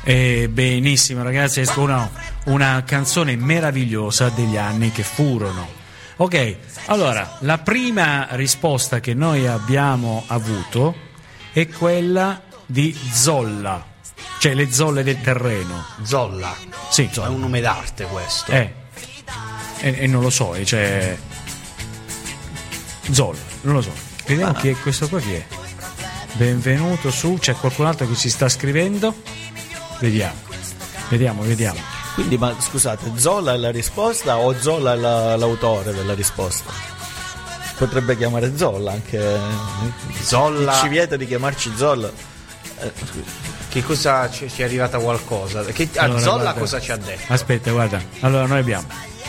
Benissimo ragazzi, una canzone meravigliosa degli anni che furono. Ok, allora la prima risposta che noi abbiamo avuto è quella di Zolla, cioè le zolle del terreno. Zolla? Sì, Zolla. È un nome d'arte questo. E non lo so, cioè Zolla, non lo so. Vediamo chi è questo qua, chi è. Benvenuto su, c'è qualcun altro che ci sta scrivendo? Vediamo. Quindi, ma scusate, Zolla è la risposta o Zolla è l'autore della risposta? Potrebbe chiamare Zolla anche. Zolla. Ci vieta di chiamarci Zolla. Che cosa ci è arrivata qualcosa? Allora, Zolla guarda, cosa ci ha detto? Aspetta, guarda. Allora noi abbiamo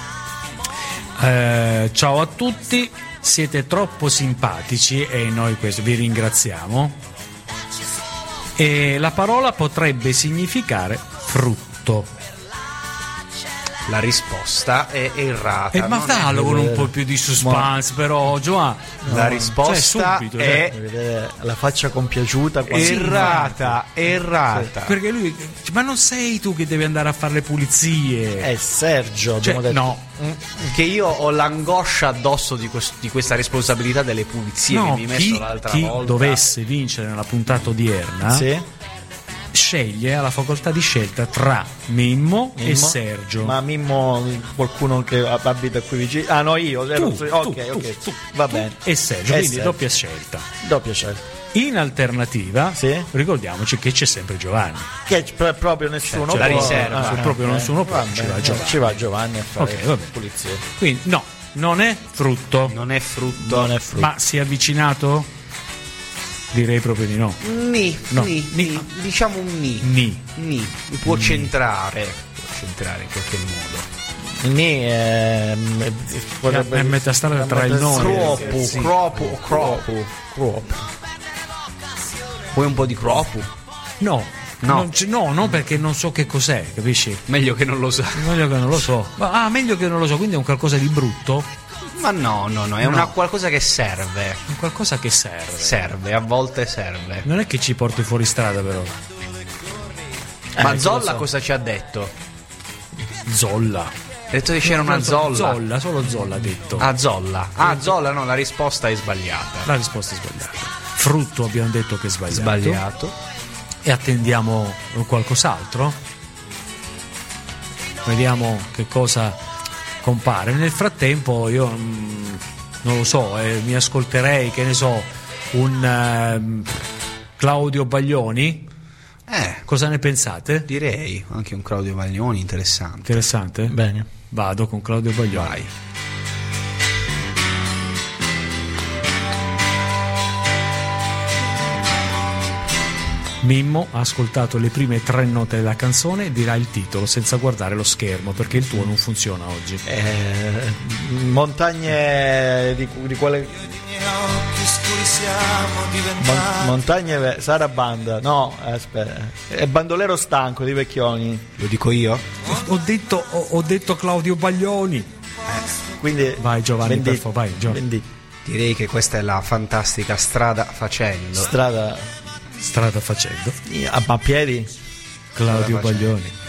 ciao a tutti, siete troppo simpatici e noi questo vi ringraziamo. E la parola potrebbe significare frutto. La risposta è errata. Ma fallo con un po' più di suspense, però Giovanni. La risposta subito, è la faccia compiaciuta. Errata. Perché lui, ma non sei tu che devi andare a fare le pulizie? È Sergio, abbiamo detto. No. Che io ho l'angoscia addosso di questa responsabilità delle pulizie che mi hai messo l'altra volta. Chi dovesse vincere nella puntata odierna, sì, sceglie, ha la facoltà di scelta tra Mimmo e Sergio. Ma Mimmo, qualcuno che abita qui vicino? Ah no, io. Tu, va bene. E Sergio, quindi doppia scelta. In alternativa, sì, ricordiamoci che c'è sempre Giovanni. Che proprio nessuno la riserva. Proprio nessuno può, ci va Giovanni a fare pulizia. Quindi no, non è frutto. Non è frutto. Ma si è avvicinato? Direi proprio di no. Diciamo un ni. Mi può centrare in qualche modo. Ni è metà strada tra il nome. Cropu. Vuoi un po' di cropu? No, non perché non so che cos'è, capisci? Meglio che non lo so. Meglio che non lo so, quindi è un qualcosa di brutto? Ma no, è una qualcosa che serve. Un qualcosa che serve. Serve, a volte serve. Non è che ci porti fuori strada però. Ma Zolla cosa ci ha detto? Zolla. Ha detto che c'era una Zolla. Solo Zolla ha detto. Zolla. Zolla, no, la risposta è sbagliata. La risposta è sbagliata. Frutto abbiamo detto che è sbagliato. E attendiamo qualcos'altro. Vediamo che cosa compare. Nel frattempo io non lo so, mi ascolterei, che ne so, un Claudio Baglioni. Cosa ne pensate? Direi anche un Claudio Baglioni interessante. Bene, vado con Claudio Baglioni. Vai. Mimmo ha ascoltato le prime 3 note della canzone e dirà il titolo senza guardare lo schermo, perché il tuo non funziona oggi. Montagne di quale montagne Sarabanda. No, aspetta. È Bandolero stanco di Vecchioni. Lo dico io? Ho detto Claudio Baglioni. Quindi vai Giovanni, per favore, vai Giovanni. Direi che questa è la fantastica Strada Facendo. Strada facendo a piedi Claudio Baglioni.